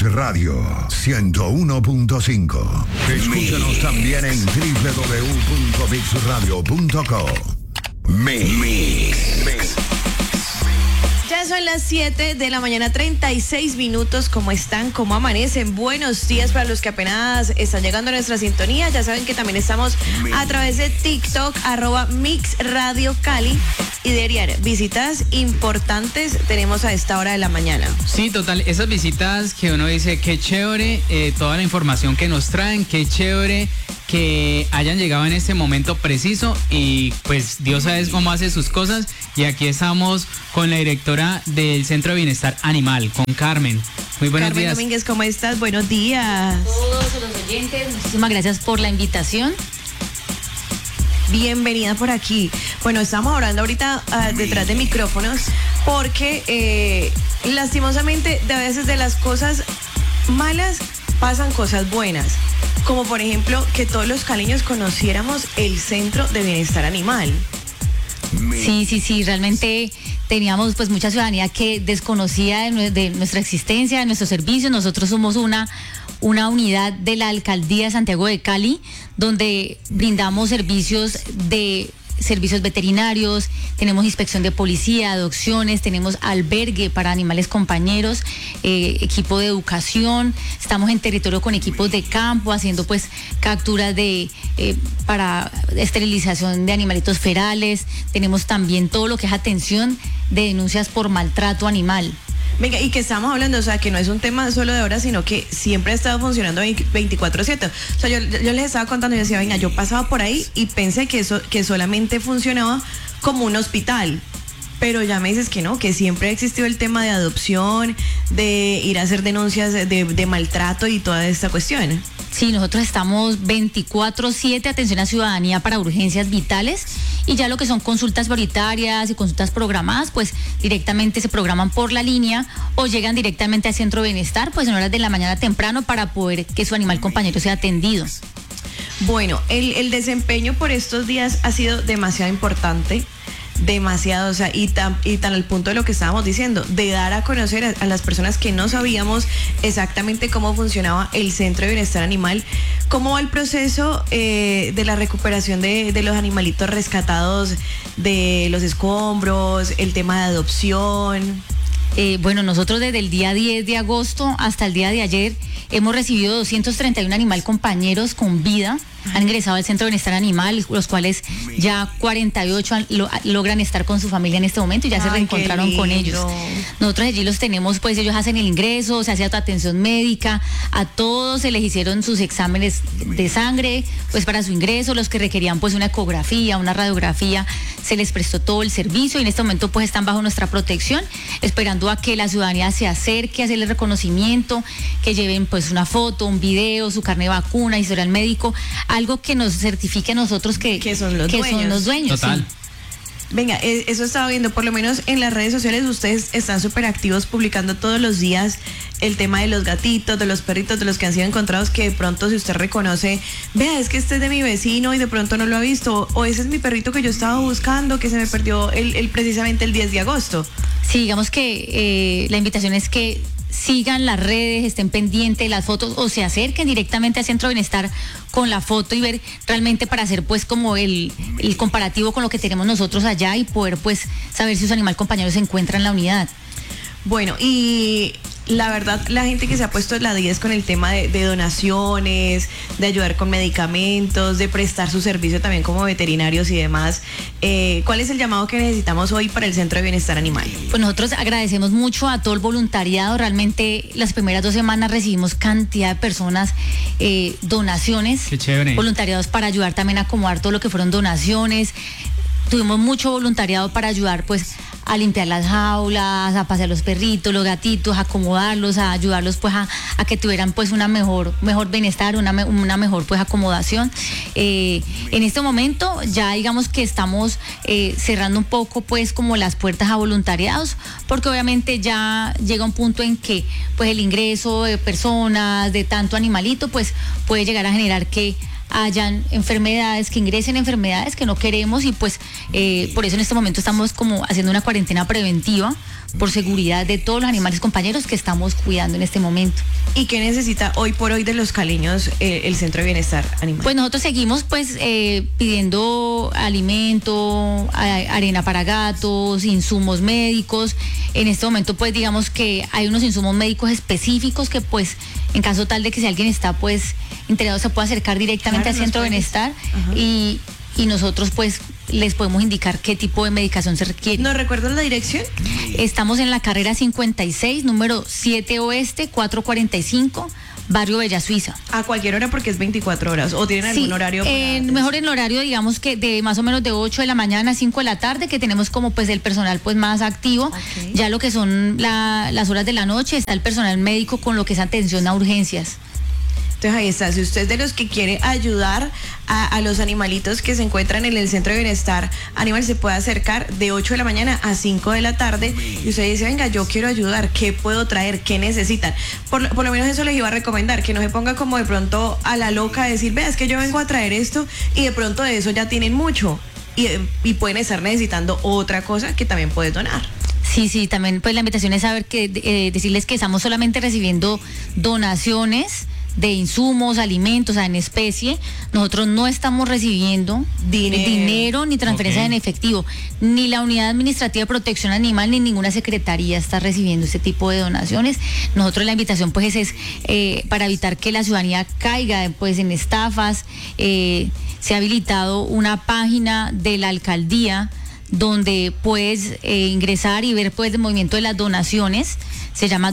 Radio 101.5. Escúchanos también en www.mixradio.co. Mix. Ya son las 7 de la mañana, 36 minutos. ¿Cómo están? ¿Cómo amanecen? Buenos días para los que apenas están llegando a nuestra sintonía. Ya saben que también estamos a través de TikTok, @MixRadioCali. Y Derian, visitas importantes tenemos a esta hora de la mañana. Sí, total, esas visitas que uno dice, qué chévere, toda la información que nos traen, qué chévere que hayan llegado en este momento preciso y pues Dios sabe cómo hace sus cosas. Y aquí estamos con la directora del Centro de Bienestar Animal, con Carmen. Muy buenos días. Carmen Domínguez, ¿cómo estás? Buenos días. A todos los oyentes, muchísimas gracias por la invitación. Bienvenida por aquí. Bueno, estamos hablando ahorita detrás de micrófonos porque lastimosamente a veces de las cosas malas pasan cosas buenas. Como por ejemplo que todos los caleños conociéramos el Centro de Bienestar Animal. Sí, realmente teníamos pues mucha ciudadanía que desconocía de nuestra existencia, de nuestros servicios. Nosotros somos una unidad de la Alcaldía de Santiago de Cali, donde brindamos servicios veterinarios, tenemos inspección de policía, adopciones, tenemos albergue para animales compañeros, equipo de educación, estamos en territorio con equipos de campo haciendo pues capturas para esterilización de animalitos ferales, tenemos también todo lo que es atención de denuncias por maltrato animal. Venga, y que estamos hablando, o sea, que no es un tema solo de ahora, sino que siempre ha estado funcionando 24/7. O sea, yo les estaba contando y decía, venga, yo pasaba por ahí y pensé que solamente funcionaba como un hospital. Pero ya me dices que no, que siempre ha existido el tema de adopción, de ir a hacer denuncias de maltrato y toda esta cuestión. Sí, nosotros estamos 24/7, atención a ciudadanía para urgencias vitales, y ya lo que son consultas prioritarias y consultas programadas, pues directamente se programan por la línea o llegan directamente al Centro de Bienestar, pues en horas de la mañana temprano para poder que su animal compañero sea atendido. Bueno, el desempeño por estos días ha sido demasiado importante. Demasiado, o sea, y tan al punto de lo que estábamos diciendo, de dar a conocer a las personas que no sabíamos exactamente cómo funcionaba el Centro de Bienestar Animal. ¿Cómo va el proceso de la recuperación de los animalitos rescatados de los escombros, el tema de adopción? Bueno, nosotros desde el día 10 de agosto hasta el día de ayer hemos recibido 231 animal compañeros con vida. Han ingresado al Centro de Bienestar Animal, los cuales ya 48 logran estar con su familia en este momento y ya se reencontraron con ellos. Nosotros allí los tenemos, pues ellos hacen el ingreso, se hace atención médica, a todos se les hicieron sus exámenes de sangre, pues para su ingreso, los que requerían pues una ecografía, una radiografía, se les prestó todo el servicio y en este momento pues están bajo nuestra protección, esperando a que la ciudadanía se acerque, a hacerle reconocimiento, que lleven pues una foto, un video, su carnet de vacuna, historial médico, algo que nos certifique a nosotros que son los dueños. Total. Sí. Venga, eso estaba viendo, por lo menos en las redes sociales ustedes están súper activos publicando todos los días el tema de los gatitos, de los perritos, de los que han sido encontrados, que de pronto si usted reconoce, vea, es que este es de mi vecino y de pronto no lo ha visto, o ese es mi perrito que yo estaba buscando, que se me perdió precisamente el 10 de agosto. Sí, digamos que la invitación es que sigan las redes, estén pendientes de las fotos o se acerquen directamente al Centro de Bienestar con la foto y ver realmente para hacer pues como el comparativo con lo que tenemos nosotros allá y poder pues saber si su animal compañero se encuentra en la unidad. Bueno, y la verdad, la gente que se ha puesto la 10 con el tema de donaciones, de ayudar con medicamentos, de prestar su servicio también como veterinarios y demás, ¿cuál es el llamado que necesitamos hoy para el Centro de Bienestar Animal? Pues nosotros agradecemos mucho a todo el voluntariado. Realmente las primeras 2 semanas recibimos cantidad de personas, donaciones. Qué chévere. Voluntariados para ayudar también a acomodar todo lo que fueron donaciones. Tuvimos mucho voluntariado para ayudar pues a limpiar las jaulas, a pasear los perritos, los gatitos, a acomodarlos, a ayudarlos pues a que tuvieran pues una mejor bienestar, una mejor pues acomodación. En este momento ya digamos que estamos cerrando un poco pues como las puertas a voluntariados, porque obviamente ya llega un punto en que pues el ingreso de personas, de tanto animalito, pues puede llegar a generar que hayan enfermedades, que ingresen enfermedades que no queremos y pues por eso en este momento estamos como haciendo una cuarentena preventiva por seguridad de todos los animales compañeros que estamos cuidando en este momento. ¿Y qué necesita hoy por hoy de los caleños el Centro de Bienestar Animal? Pues nosotros seguimos pidiendo alimento, arena para gatos, insumos médicos. En este momento pues digamos que hay unos insumos médicos específicos que pues en caso tal de que si alguien está pues interesado se puede acercar directamente al Centro de Bienestar y nosotros pues les podemos indicar qué tipo de medicación se requiere. ¿Nos recuerdan la dirección? Estamos en la carrera 56, número 7 Oeste, 445, barrio Bella Suiza. A cualquier hora porque es 24 horas. ¿O tienen algún horario? Mejor en el horario, digamos que de más o menos de 8 de la mañana a 5 de la tarde, que tenemos como pues el personal pues más activo. Okay. Ya lo que son las horas de la noche está el personal médico con lo que es atención a urgencias. Entonces ahí está, si usted es de los que quiere ayudar a los animalitos que se encuentran en el Centro de Bienestar Animal, se puede acercar de 8 de la mañana a 5 de la tarde y usted dice, venga, yo quiero ayudar, ¿qué puedo traer? ¿Qué necesitan? Por lo menos eso les iba a recomendar, que no se ponga como de pronto a la loca de decir, vea, es que yo vengo a traer esto y de pronto de eso ya tienen mucho y pueden estar necesitando otra cosa que también puedes donar. Sí, también pues la invitación es saber que decirles que estamos solamente recibiendo donaciones de insumos, alimentos, en especie. Nosotros no estamos recibiendo dinero ni transferencias en efectivo. Ni la Unidad Administrativa de Protección Animal ni ninguna secretaría está recibiendo ese tipo de donaciones. Nosotros la invitación pues es para evitar que la ciudadanía caiga pues en estafas. Se ha habilitado una página de la alcaldía donde puedes ingresar y ver pues el movimiento de las donaciones. Se llama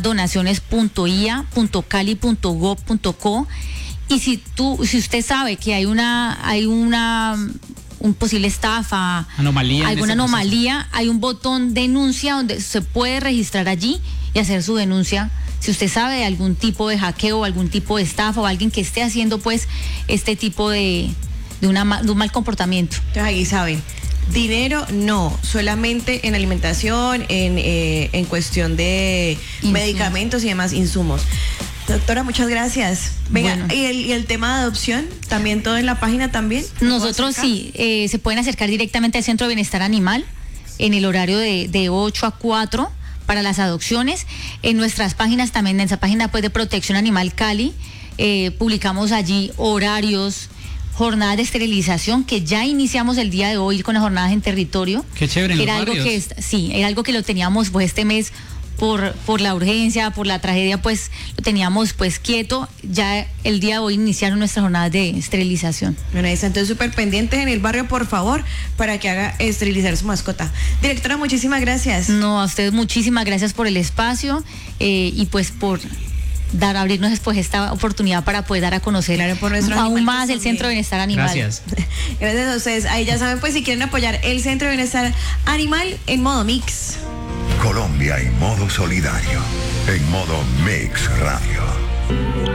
donaciones.ia.cali.gov.co y si usted sabe que hay un posible estafa, alguna anomalía, hay un botón denuncia donde se puede registrar allí y hacer su denuncia. Si usted sabe de algún tipo de hackeo, algún tipo de estafa o alguien que esté haciendo pues este tipo de un mal comportamiento. Entonces ahí saben. Dinero no, solamente en alimentación, en cuestión de medicamentos y demás insumos. Doctora, muchas gracias. Venga, bueno. ¿Y el tema de adopción? ¿También todo en la página también? Nosotros sí, se pueden acercar directamente al Centro de Bienestar Animal en el horario de 8 a 4 para las adopciones. En nuestras páginas también, en esa página pues de Protección Animal Cali, publicamos allí horarios, jornadas de esterilización que ya iniciamos el día de hoy con las jornadas en territorio. Qué chévere. Era algo que era algo que lo teníamos pues este mes por la urgencia, por la tragedia, pues lo teníamos pues quieto. Ya el día de hoy iniciaron nuestras jornadas de esterilización. Bueno, ahí están entonces súper pendientes en el barrio, por favor, para que haga esterilizar su mascota. Directora, muchísimas gracias. No, a ustedes muchísimas gracias por el espacio y pues por abrirnos después esta oportunidad para poder dar a conocer aún más el Centro de Bienestar Animal. Gracias. Gracias a ustedes. Ahí ya saben, pues si quieren apoyar el Centro de Bienestar Animal en modo mix. Colombia en modo solidario, en modo Mix Radio.